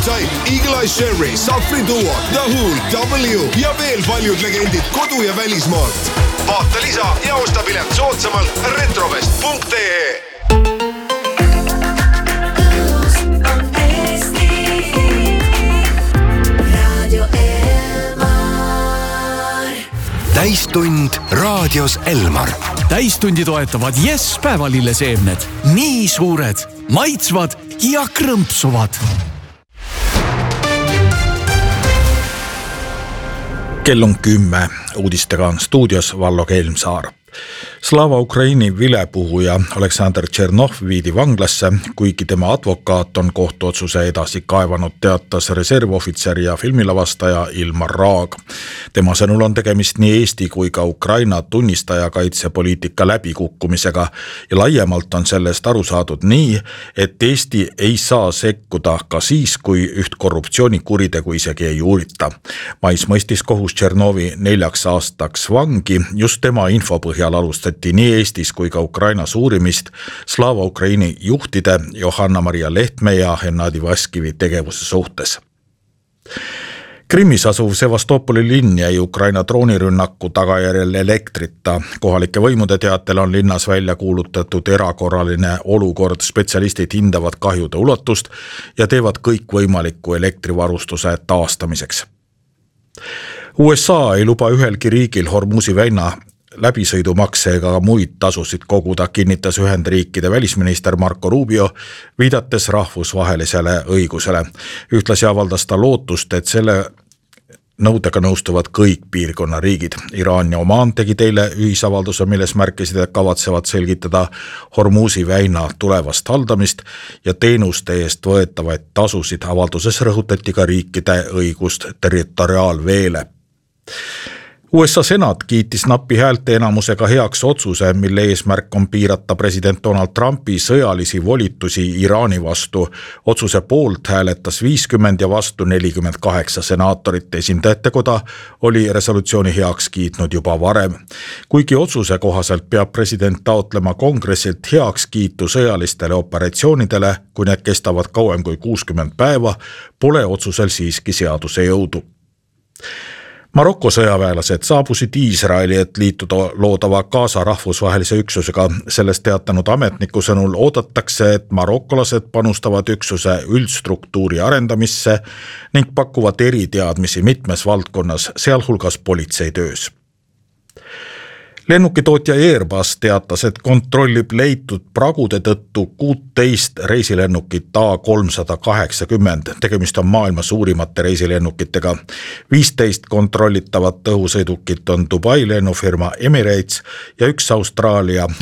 Type, Eagle Eye Sherry, Safri Duo, The Hool, W ja veel paljud legendid kodu- ja välismaalt. Vaata lisa ja osta pilet soodsamalt retrovest.ee. Täistund raadios Elmar. Täistundi toetavad Yes päevalilleseemned. Nii suured, maitsvad ja krõmpsuvad. Kell on 10. Uudistega on stuudios Vallo Kelmsaar. Slava Ukraini vilepuhuja Aleksandr Tšernov viidi vanglasse, kuigi tema advokaat on kohtuotsuse edasi kaevanud, teatas reservohvitser ja filmilavastaja Ilmar Raag. Tema sõnul on tegemist nii Eesti kui ka Ukraina tunnistajakaitsepoliitika läbikukkumisega ja laiemalt on sellest aru saadud nii, et Eesti ei saa sekkuda ka siis, kui üht korruptsioonikuritegu isegi ei uurita. Mais mõistis kohus Tšernovi 4 aastaks vangi, just tema info põhjal alustati nii Eestis kui ka Ukrainas uurimist Slava Ukraini juhtide Johanna-Maria Lehtme ja Hennadi Vaskivi tegevuse suhtes. Krimmis asuv Sevastopoli linn jäi Ukraina droonirünnaku tagajärjel elektrita. Kohalike võimude teatel on linnas välja kuulutatud erakorraline olukord, spetsialistid hindavad kahjude ulatust ja teevad kõik võimaliku elektrivarustuse taastamiseks. USA ei luba ühelgi riigil Hormuzi väina läbisõidumakse ega muid tasusid koguda, kinnitas Ühendriikide välisminister Marco Rubio, viidates rahvusvahelisele õigusele. Ühtlasi avaldas ta lootust, et selle nõudega nõustuvad kõik piirkonna riigid. Iraan ja Oman tegid eile ühisavalduse, milles märkisid, et kavatsevad selgitada Hormuzi väina tulevast haldamist ja teenuste eest võetavaid tasusid. Avalduses rõhutati ka riikide õigust territoriaalveele. USA senat kiitis napi häälte enamusega heaks otsuse, mille eesmärk on piirata president Donald Trumpi sõjalisi volitusi Iraani vastu. Otsuse poolt hääletas 50 ja vastu 48 senaatorit. Esindajatekoda oli resolutsiooni heaks kiitnud juba varem. Kuigi otsuse kohaselt peab president taotlema kongressilt heaks kiitu sõjalistele operatsioonidele, kui need kestavad kauem kui 60 päeva, pole otsusel siiski seaduse jõudu. Maroko sõjaväelased saabusid Iisraeli, et liituda loodava Gaza rahvusvahelise üksusega. Sellest teatanud ametniku sõnul oodatakse, et marokolased panustavad üksuse üldstruktuuri arendamisse ning pakuvad eriteadmisi mitmes valdkonnas, sealhulgas politseitöös. Lennukitootja Airbus teatas, et kontrollib leitud pragude tõttu 16 reisilennukit A380. Tegemist on maailma suurimate reisilennukitega. 15 kontrollitavat õhusõidukit on Dubai lennufirma Emirates ja 1 Austraalia